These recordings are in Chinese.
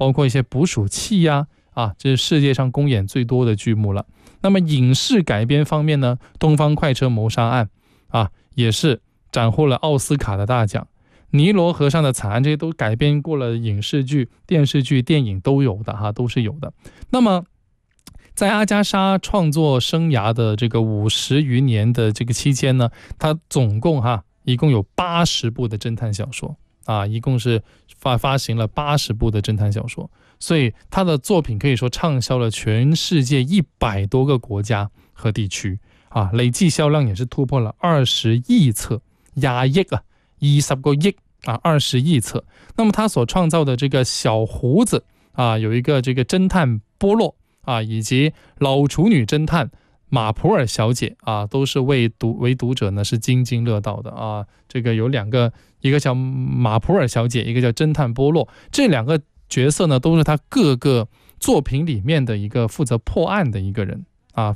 包括一些捕鼠器呀这是世界上公演最多的剧目了。那么影视改编方面呢，东方快车谋杀案也是斩获了奥斯卡的大奖。尼罗河上的惨案，这些都改编过了影视剧、电视剧、电影都有的都是有的。那么在阿加莎创作生涯的这个50余年的这个期间呢，他总共一共有80部的侦探小说一共是发行了80部的侦探小说，所以他的作品可以说畅销了全世界100多个国家和地区累计销量也是突破了20亿册，20个亿20亿册。那么他所创造的这个小胡子有一个这个侦探波洛以及老处女侦探马普尔小姐都是为读者呢是津津乐道的这个有2个，一个叫马普尔小姐，一个叫侦探波洛，这2个角色呢都是他各个作品里面的一个负责破案的一个人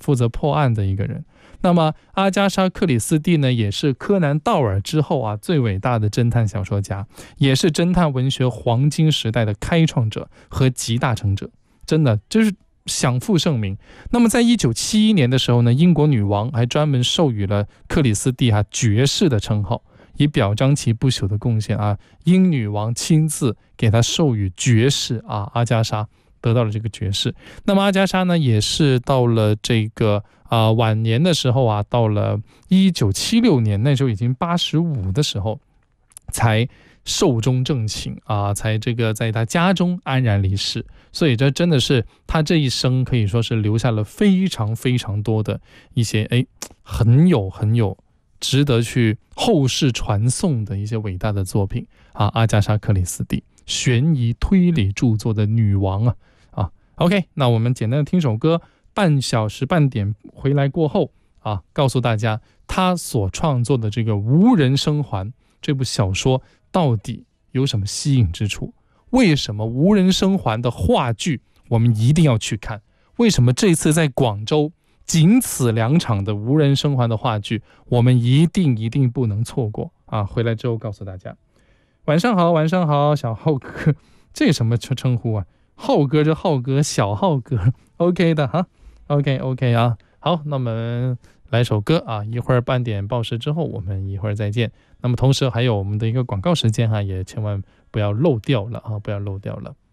那么阿加莎·克里斯蒂呢，也是柯南·道尔之后最伟大的侦探小说家，也是侦探文学黄金时代的开创者和集大成者，真的就是享负盛名。那么在1971年的时候呢，英国女王还专门授予了克里斯蒂爵士的称号，以表彰其不朽的贡献英女王亲自给她授予爵士阿加莎得到了这个爵士。那么阿加莎呢，也是到了这个晚年的时候到了1976年，那时候已经85的时候，才寿终正寝才这个在他家中安然离世。所以这真的是他这一生可以说是留下了非常非常多的一些很有值得去后世传颂的一些伟大的作品阿加莎·克里斯蒂，悬疑推理著作的女王OK， 那我们简单的听首歌，半小时半点回来过后告诉大家他所创作的这个《无人生还》这部小说到底有什么吸引之处？为什么《无人生还》的话剧我们一定要去看？为什么这次在广州仅此2场的《无人生还》的话剧我们一定不能错过回来之后告诉大家。晚上好，小浩哥，这什么称呼浩哥，这浩哥，小浩哥 OK 的OK 好，那我们来首歌一会儿半点报时之后我们一会儿再见。那么同时还有我们的一个广告时间也千万不要漏掉了不要漏掉了。